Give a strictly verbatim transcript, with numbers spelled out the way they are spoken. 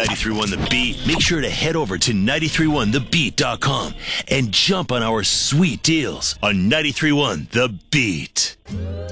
ninety-three point one The Beat, make sure to head over to nine three one the beat dot com and jump on our sweet deals on ninety-three point one The Beat.